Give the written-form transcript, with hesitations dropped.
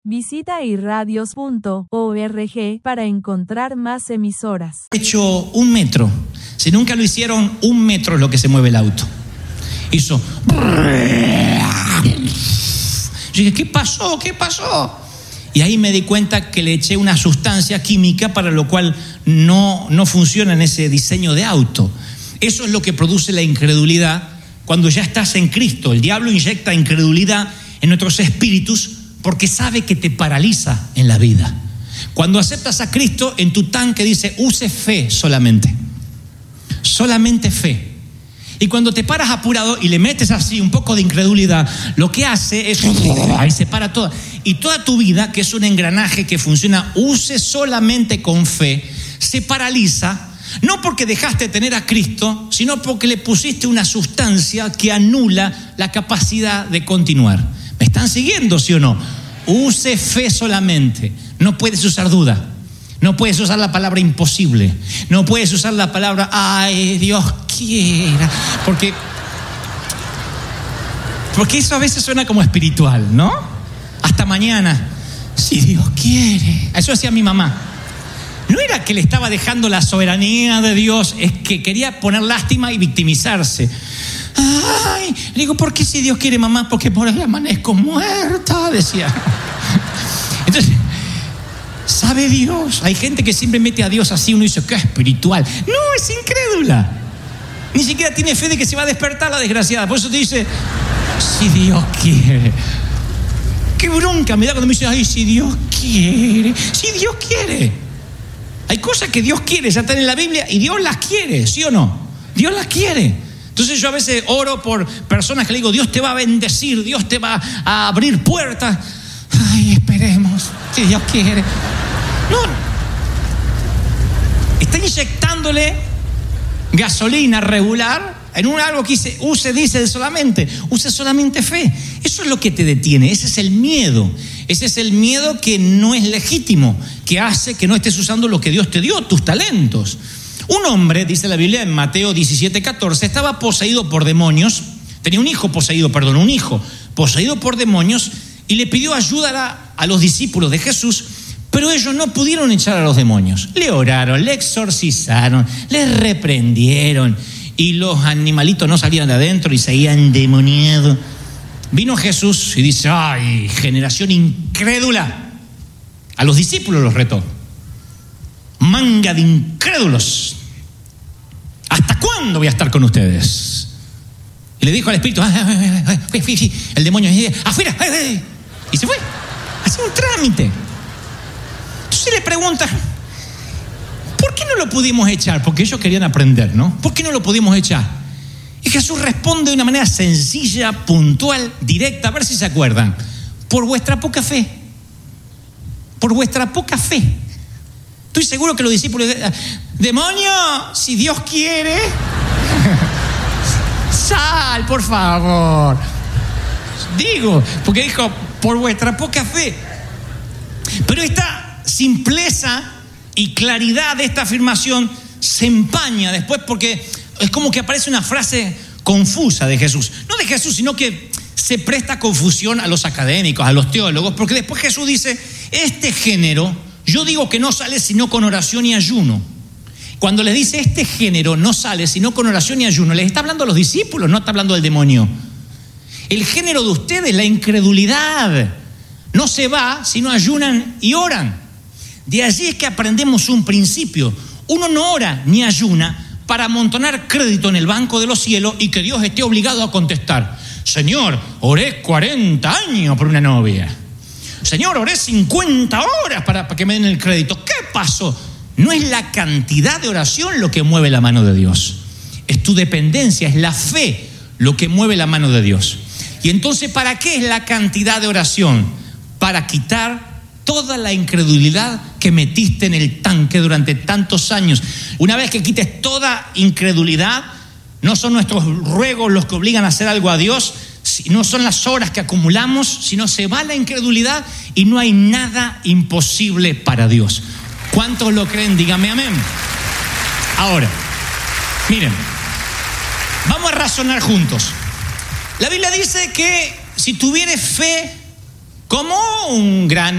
Visita irradios.org para encontrar más emisoras. Hecho 1 metro. Si nunca lo hicieron, 1 metro es lo que se mueve el auto. Hizo. Yo dije, ¿qué pasó? ¿Qué pasó? Y ahí me di cuenta que le eché una sustancia química para lo cual no funciona en ese diseño de auto. Eso es lo que produce la incredulidad cuando ya estás en Cristo. El diablo inyecta incredulidad en nuestros espíritus porque sabe que te paraliza en la vida. Cuando aceptas a Cristo, en tu tanque dice, use fe solamente. Solamente fe. Y cuando te paras apurado y le metes así un poco de incredulidad, lo que hace es, ahí se para todo. Y toda tu vida, que es un engranaje que funciona, use solamente con fe, se paraliza, no porque dejaste de tener a Cristo, sino porque le pusiste una sustancia que anula la capacidad de continuar. ¿Me están siguiendo, sí o no? Use fe solamente. No puedes usar duda. No puedes usar la palabra imposible. No puedes usar la palabra, ay, Dios quiera. Porque eso a veces suena como espiritual, ¿no? Hasta mañana, si Dios quiere. Eso hacía mi mamá. No era que le estaba dejando la soberanía de Dios, es que quería poner lástima y victimizarse. Ay, le digo, ¿por qué si Dios quiere, mamá? Porque por ahí amanezco muerta, decía. Entonces, ¿sabe Dios? Hay gente que siempre mete a Dios así, uno dice, qué espiritual. No, es incrédula. Ni siquiera tiene fe de que se va a despertar la desgraciada. Por eso te dice, si Dios quiere. Qué bronca me da cuando me dice, ay, si Dios quiere. Si Dios quiere. Hay cosas que Dios quiere, ya están en la Biblia y Dios las quiere, ¿sí o no? Dios las quiere. Entonces yo a veces oro por personas que le digo, Dios te va a bendecir, Dios te va a abrir puertas. Ay, esperemos, si Dios quiere. No, está inyectándole gasolina regular en algo que dice solamente fe. Eso es lo que te detiene, ese es el miedo. Ese es el miedo que no es legítimo, que hace que no estés usando lo que Dios te dio, tus talentos. Un hombre, dice la Biblia en Mateo 17:14, estaba poseído por demonios, tenía un hijo poseído por demonios, y le pidió ayuda a los discípulos de Jesús, pero ellos no pudieron echar a los demonios. Le oraron, le exorcizaron, le reprendieron, y los animalitos no salían de adentro y seguían endemoniados. Vino Jesús y dice, ay, generación incrédula. A los discípulos los retó. Manga de incrédulos. ¿Hasta cuándo voy a estar con ustedes? Y le dijo al espíritu, el demonio, afuera, y se fue. Hacía un trámite. Entonces le pregunta, ¿por qué no lo pudimos echar? Porque ellos querían aprender, ¿no? ¿Por qué no lo pudimos echar? Y Jesús responde de una manera sencilla, puntual, directa, a ver si se acuerdan. Por vuestra poca fe. Por vuestra poca fe. Estoy seguro que los discípulos, demonio, si Dios quiere, sal, por favor. Digo, porque dijo, por vuestra poca fe. Pero esta simpleza y claridad de esta afirmación se empaña después porque es como que aparece una frase confusa de Jesús. No de Jesús, sino que se presta confusión a los académicos, a los teólogos, porque después Jesús dice, este género, yo digo que no sale sino con oración y ayuno. Cuando les dice este género no sale sino con oración y ayuno, les está hablando a los discípulos, no está hablando del demonio. El género de ustedes, la incredulidad, no se va sino ayunan y oran. De allí es que aprendemos un principio. Uno no ora ni ayuna para amontonar crédito en el banco de los cielos y que Dios esté obligado a contestar. Señor, oré 40 años por una novia. Señor, oré 50 horas para que me den el crédito. ¿Qué pasó? No es la cantidad de oración lo que mueve la mano de Dios. Es tu dependencia, es la fe lo que mueve la mano de Dios. Y entonces, ¿para qué es la cantidad de oración? Para quitar toda la incredulidad que metiste en el tanque durante tantos años. Una vez que quites toda incredulidad, no son nuestros ruegos los que obligan a hacer algo a Dios, no son las horas que acumulamos, sino se va la incredulidad y no hay nada imposible para Dios. ¿Cuántos lo creen? Dígame amén. Ahora, miren, vamos a razonar juntos. La Biblia dice que si tuvieres fe como un grano